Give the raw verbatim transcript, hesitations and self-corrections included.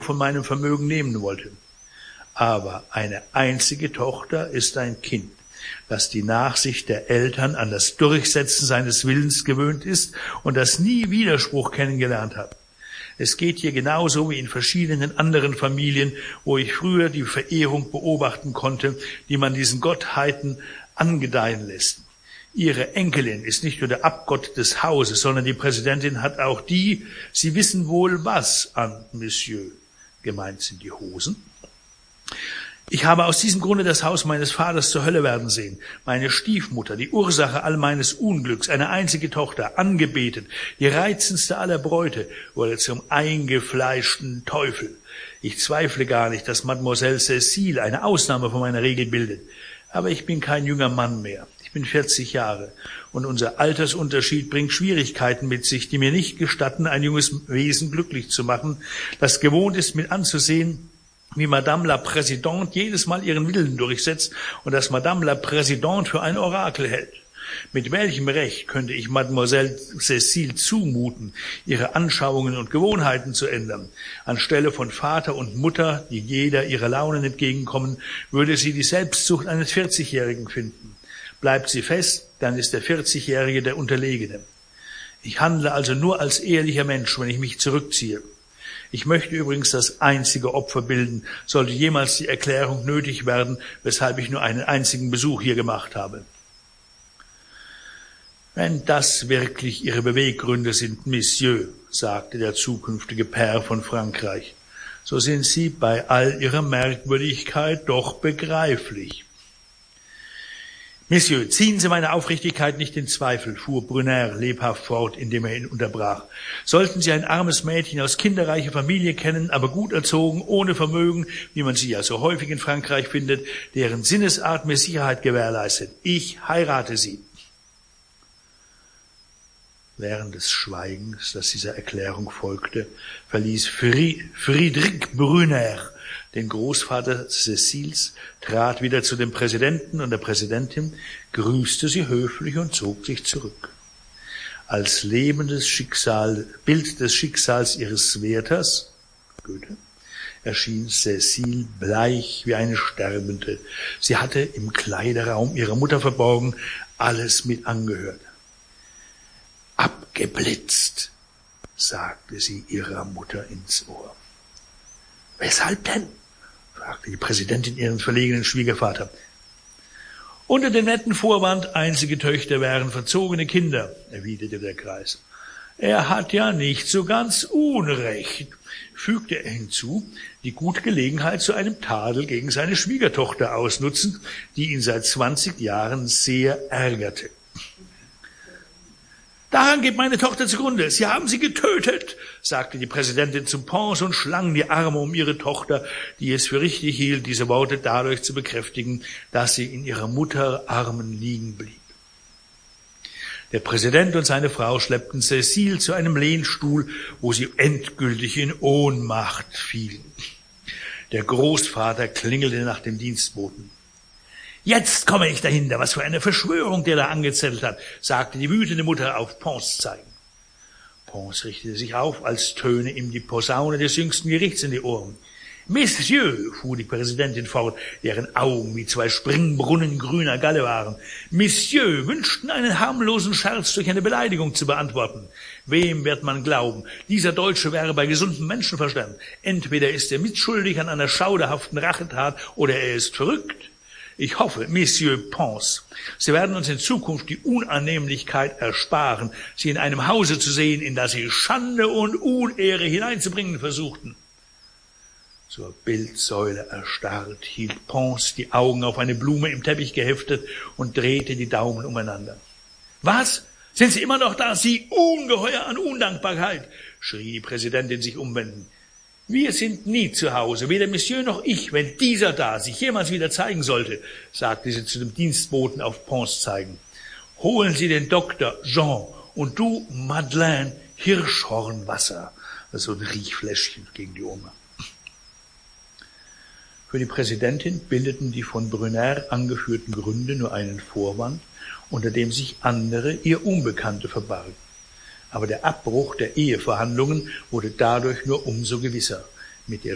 von meinem Vermögen nehmen wollte. Aber eine einzige Tochter ist ein Kind, das die Nachsicht der Eltern an das Durchsetzen seines Willens gewöhnt ist und das nie Widerspruch kennengelernt hat. Es geht hier genauso wie in verschiedenen anderen Familien, wo ich früher die Verehrung beobachten konnte, die man diesen Gottheiten angedeihen lässt. Ihre Enkelin ist nicht nur der Abgott des Hauses, sondern die Präsidentin hat auch die, Sie wissen wohl was an Monsieur. Gemeint sind die Hosen. Ich habe aus diesem Grunde das Haus meines Vaters zur Hölle werden sehen. Meine Stiefmutter, die Ursache all meines Unglücks, eine einzige Tochter, angebetet, die reizendste aller Bräute, wurde zum eingefleischten Teufel. Ich zweifle gar nicht, dass Mademoiselle Cécile eine Ausnahme von meiner Regel bildet. Aber ich bin kein junger Mann mehr. Ich bin vierzig Jahre. Und unser Altersunterschied bringt Schwierigkeiten mit sich, die mir nicht gestatten, ein junges Wesen glücklich zu machen, das gewohnt ist, mit anzusehen, wie Madame la Présidente jedes Mal ihren Willen durchsetzt und dass Madame la Présidente für ein Orakel hält. Mit welchem Recht könnte ich Mademoiselle Cécile zumuten, ihre Anschauungen und Gewohnheiten zu ändern? Anstelle von Vater und Mutter, die jeder ihrer Launen entgegenkommen, würde sie die Selbstsucht eines vierzigjährigen finden. Bleibt sie fest, dann ist der vierzigjährige der Unterlegene. Ich handle also nur als ehrlicher Mensch, wenn ich mich zurückziehe. Ich möchte übrigens das einzige Opfer bilden, sollte jemals die Erklärung nötig werden, weshalb ich nur einen einzigen Besuch hier gemacht habe. Wenn das wirklich Ihre Beweggründe sind, Monsieur, sagte der zukünftige Père von Frankreich, so sind Sie bei all Ihrer Merkwürdigkeit doch begreiflich. Monsieur, ziehen Sie meine Aufrichtigkeit nicht in Zweifel, fuhr Brunner lebhaft fort, indem er ihn unterbrach. Sollten Sie ein armes Mädchen aus kinderreicher Familie kennen, aber gut erzogen, ohne Vermögen, wie man sie ja so häufig in Frankreich findet, deren Sinnesart mir Sicherheit gewährleistet, ich heirate Sie. Während des Schweigens, das dieser Erklärung folgte, verließ Friedrich Brunner den Großvater Cécils, trat wieder zu dem Präsidenten und der Präsidentin, grüßte sie höflich und zog sich zurück. Als lebendes Schicksal, Bild des Schicksals ihres Wärters, Goethe, erschien Cécile bleich wie eine Sterbende. Sie hatte im Kleiderraum ihrer Mutter verborgen alles mit angehört. Abgeblitzt, sagte sie ihrer Mutter ins Ohr. Weshalb denn? Fragte die Präsidentin ihren verlegenen Schwiegervater. Unter dem netten Vorwand, einzige Töchter wären verzogene Kinder, erwiderte der Greis. Er hat ja nicht so ganz Unrecht, fügte er hinzu, die gute Gelegenheit zu einem Tadel gegen seine Schwiegertochter ausnutzend, die ihn seit zwanzig Jahren sehr ärgerte. Daran geht meine Tochter zugrunde. Sie haben sie getötet, sagte die Präsidentin zum Pons und schlang die Arme um ihre Tochter, die es für richtig hielt, diese Worte dadurch zu bekräftigen, dass sie in ihrer Mutter Armen liegen blieb. Der Präsident und seine Frau schleppten Cécile zu einem Lehnstuhl, wo sie endgültig in Ohnmacht fielen. Der Großvater klingelte nach dem Dienstboten. Jetzt komme ich dahinter, was für eine Verschwörung der da angezettelt hat, sagte die wütende Mutter auf Pons zeigend. Pons richtete sich auf, als töne ihm die Posaune des jüngsten Gerichts in die Ohren. Messieurs, fuhr die Präsidentin fort, deren Augen wie zwei Springbrunnen grüner Galle waren, Messieurs wünschten einen harmlosen Scherz durch eine Beleidigung zu beantworten. Wem wird man glauben? Dieser Deutsche wäre bei gesundem Menschenverstand. Entweder ist er mitschuldig an einer schauderhaften Rachetat oder er ist verrückt. Ich hoffe, Monsieur Pons, Sie werden uns in Zukunft die Unannehmlichkeit ersparen, Sie in einem Hause zu sehen, in das Sie Schande und Unehre hineinzubringen versuchten. Zur Bildsäule erstarrt hielt Pons die Augen auf eine Blume im Teppich geheftet und drehte die Daumen umeinander. Was? Sind Sie immer noch da, Sie Ungeheuer an Undankbarkeit? Schrie die Präsidentin sich umwendend. Wir sind nie zu Hause, weder Monsieur noch ich, wenn dieser da sich jemals wieder zeigen sollte, sagte sie zu dem Dienstboten auf Pons zeigend. Holen Sie den Doktor Jean und du, Madeleine, Hirschhornwasser, also ein Riechfläschchen gegen die Oma. Für die Präsidentin bildeten die von Brunner angeführten Gründe nur einen Vorwand, unter dem sich andere, ihr Unbekannte, verbargen. Aber der Abbruch der Eheverhandlungen wurde dadurch nur umso gewisser. Mit der